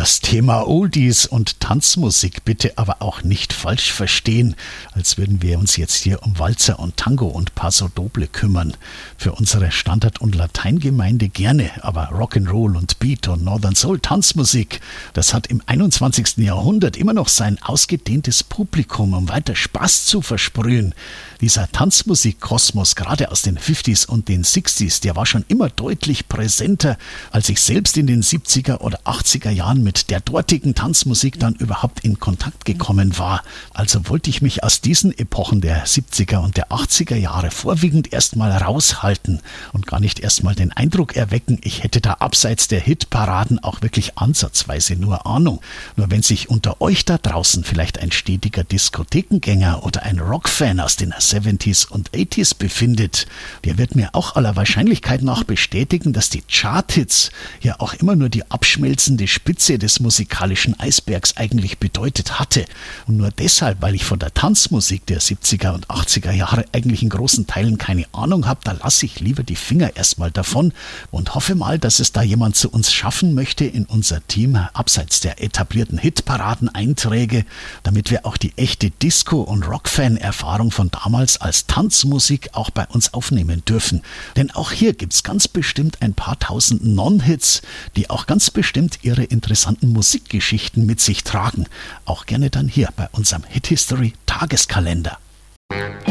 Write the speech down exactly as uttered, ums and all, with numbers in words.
Das Thema Oldies und Tanzmusik bitte aber auch nicht falsch verstehen, als würden wir uns jetzt hier um Walzer und Tango und Paso Doble kümmern. Für unsere Standard- und Lateingemeinde gerne, aber Rock'n'Roll und Beat und Northern Soul Tanzmusik, das hat im einundzwanzigsten Jahrhundert immer noch sein ausgedehntes Publikum, um weiter Spaß zu versprühen. Dieser Tanzmusikkosmos, gerade aus den fünfziger und den sechziger, der war schon immer deutlich präsenter, als ich selbst in den siebziger oder achtziger Jahren mit der dortigen Tanzmusik dann überhaupt in Kontakt gekommen war. Also wollte ich mich aus diesen Epochen der siebziger und der achtziger Jahre vorwiegend erstmal raushalten und gar nicht erstmal den Eindruck erwecken, ich hätte da abseits der Hitparaden auch wirklich ansatzweise nur Ahnung. Nur wenn sich unter euch da draußen vielleicht ein stetiger Diskothekengänger oder ein Rockfan aus den siebziger und achtziger befindet, der wird mir auch aller Wahrscheinlichkeit nach bestätigen, dass die Charthits ja auch immer nur die abschmelzende Spitze des musikalischen Eisbergs eigentlich bedeutet hatte. Und nur deshalb, weil ich von der Tanzmusik der siebziger und achtziger Jahre eigentlich in großen Teilen keine Ahnung habe, da lasse ich lieber die Finger erstmal davon und hoffe mal, dass es da jemand zu uns schaffen möchte in unser Team, abseits der etablierten Hitparaden-Einträge, damit wir auch die echte Disco- und Rockfan-Erfahrung von damals als Tanzmusik auch bei uns aufnehmen dürfen. Denn auch hier gibt's ganz bestimmt ein paar tausend Non-Hits, die auch ganz bestimmt ihre interessanten Musikgeschichten mit sich tragen. Auch gerne dann hier bei unserem Hit History Tageskalender.